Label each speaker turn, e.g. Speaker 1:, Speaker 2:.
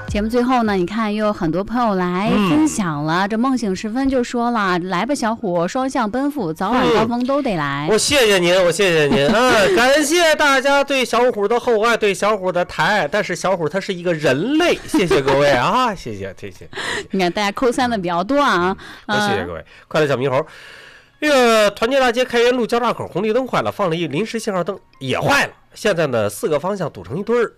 Speaker 1: 节目最后呢，你看又有很多朋友来分享了，这梦醒时分就说了，来吧小虎，双向奔赴，早晚高峰都得来。
Speaker 2: 我谢谢您，我谢谢您啊！感谢大家对小虎的厚爱，对小虎的抬爱，但是小虎他是一个人类，谢谢各位啊，谢谢。
Speaker 1: 你看大家扣3的比较多啊，
Speaker 2: 谢谢各位，快乐小猕猴。这个团结大街开元路交叉口红绿灯坏了，放了一临时信号灯也坏了，现在呢4个方向堵成一堆儿，